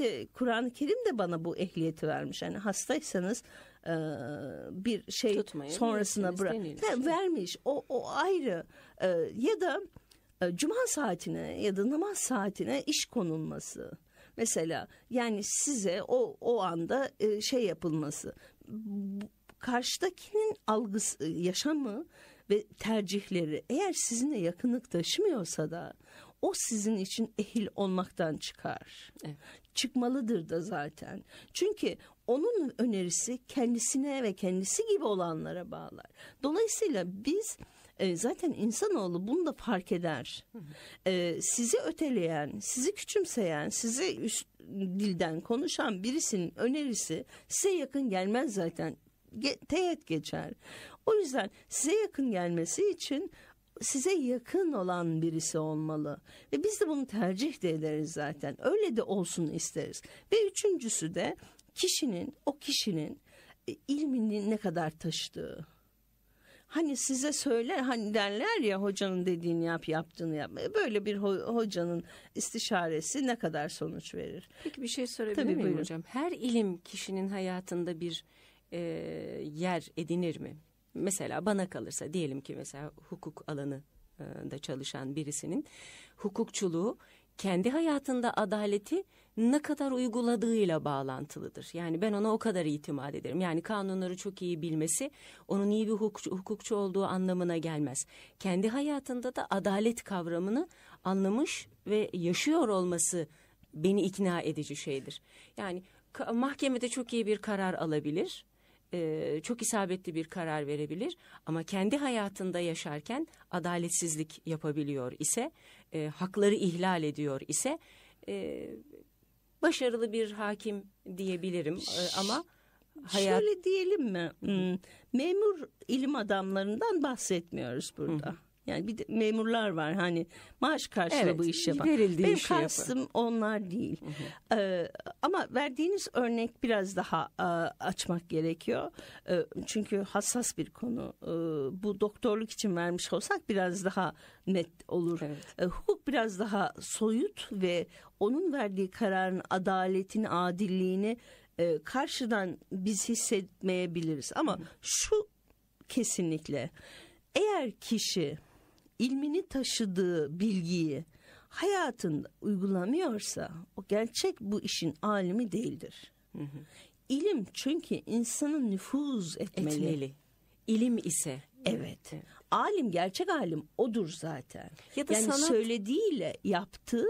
İşte Kur'an-ı Kerim de bana bu ehliyeti vermiş. Yani hastaysanız bir şey tutmayın, sonrasına vermiş. O ayrı. Ya da cuma saatine ya da namaz saatine iş konulması. Mesela yani size o anda şey yapılması. Karşıdakinin algısı, yaşamı ve tercihleri eğer sizinle yakınlık taşımıyorsa da o sizin için ehil olmaktan çıkar. Evet. Çıkmalıdır da zaten. Çünkü onun önerisi kendisine ve kendisi gibi olanlara bağlar. Dolayısıyla biz zaten insanoğlu bunu da fark eder. Sizi öteleyen, sizi küçümseyen, size üst dilden konuşan birisinin önerisi size yakın gelmez zaten. Teğet geçer. O yüzden size yakın gelmesi için size yakın olan birisi olmalı. Ve biz de bunu tercih de ederiz zaten. Öyle de olsun isteriz. Ve üçüncüsü de o kişinin ilmini ne kadar taşıdığı. Hani size söyler, hani derler ya hocanın dediğini yap, yaptığını yap. Böyle bir hocanın istişaresi ne kadar sonuç verir? Peki bir şey sorabilir miyim hocam? Her ilim kişinin hayatında bir yer edinir mi? Mesela bana kalırsa diyelim ki mesela hukuk alanında çalışan birisinin hukukçuluğu kendi hayatında adaleti ne kadar uyguladığıyla bağlantılıdır. Yani ben ona o kadar itimat ederim. Yani kanunları çok iyi bilmesi onun iyi bir hukukçu olduğu anlamına gelmez. Kendi hayatında da adalet kavramını anlamış ve yaşıyor olması beni ikna edici şeydir. Yani mahkemede çok iyi bir karar alabilir. Çok isabetli bir karar verebilir ama kendi hayatında yaşarken adaletsizlik yapabiliyor ise, hakları ihlal ediyor ise başarılı bir hakim diyebilirim ama şöyle diyelim mi? Memur ilim adamlarından bahsetmiyoruz burada. Yani bir de memurlar var hani maaş karşılığı bu iş yapan. Benim kastım onlar değil. Ama verdiğiniz örnek biraz daha açmak gerekiyor. Çünkü hassas bir konu. Bu doktorluk için vermiş olsak biraz daha net olur. Evet. Hukuk biraz daha soyut ve onun verdiği kararın adaletini, adilliğini karşıdan biz hissetmeyebiliriz. Ama şu kesinlikle eğer kişi ilmini taşıdığı bilgiyi hayatında uygulamıyorsa o gerçek bu işin alimi değildir. İlim çünkü insanın nüfuz etmeli. İlim ise. Evet. Alim, gerçek alim odur zaten. Ya da yani sanat... söylediğiyle yaptığı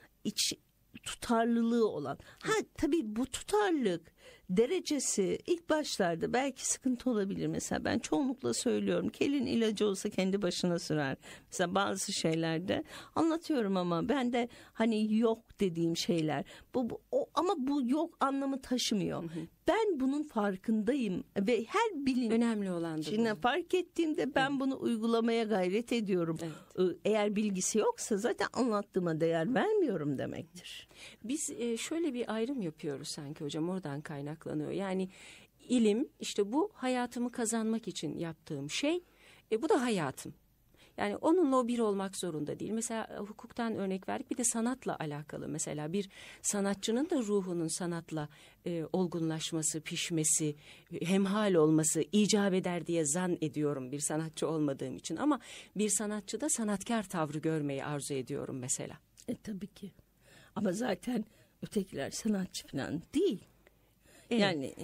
tutarlılığı olan. Tabii bu tutarlılık derecesi ilk başlarda belki sıkıntı olabilir. Mesela ben çoğunlukla söylüyorum. Kelin ilacı olsa kendi başına sürer. Mesela bazı şeylerde anlatıyorum ama ben de hani yok dediğim şeyler. Ama bu yok anlamı taşımıyor. Ben bunun farkındayım ve her bilin önemli olan da fark ettiğimde ben bunu uygulamaya gayret ediyorum. Evet. Eğer bilgisi yoksa zaten anlattığıma değer vermiyorum demektir. Biz şöyle bir ayrım yapıyoruz sanki hocam, oradan kaynaklanıyor. Yani ilim işte bu hayatımı kazanmak için yaptığım şey, bu da hayatım. Yani onunla o bir olmak zorunda değil. Mesela hukuktan örnek verdik, bir de sanatla alakalı. Mesela bir sanatçının da ruhunun sanatla olgunlaşması, pişmesi, hemhal olması icap eder diye zan ediyorum bir sanatçı olmadığım için. Ama bir sanatçıda sanatkar tavrı görmeyi arzu ediyorum mesela. Tabii ki. Ama zaten ötekiler sanatçı falan değil. Evet. Yani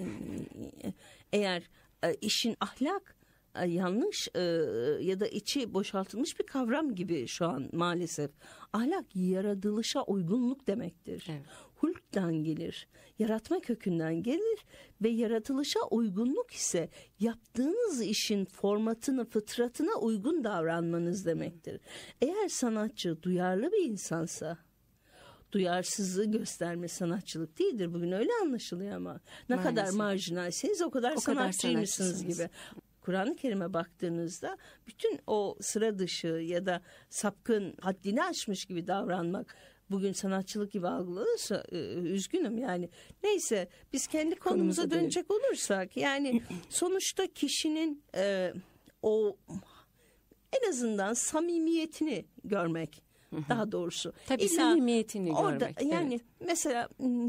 eğer işin ahlak yanlış ya da içi boşaltılmış bir kavram gibi şu an maalesef. Ahlak yaratılışa uygunluk demektir. Evet. Hulk'tan gelir, yaratma kökünden gelir ve yaratılışa uygunluk ise yaptığınız işin formatına, fıtratına uygun davranmanız demektir. Eğer sanatçı duyarlı bir insansa, duyarsızlığı gösterme sanatçılık değildir. Bugün öyle anlaşılıyor ama. Ne maalesef. Kadar marjinalseniz o kadar sanatçıymışsınız gibi. Kur'an-ı Kerim'e baktığınızda bütün o sıra dışı ya da sapkın, haddini aşmış gibi davranmak bugün sanatçılık gibi algılanırsa üzgünüm yani. Neyse, biz kendi konumuza dönecek olursak yani sonuçta kişinin o en azından samimiyetini görmek daha doğrusu. Tabii samimiyetini görmek. Yani mesela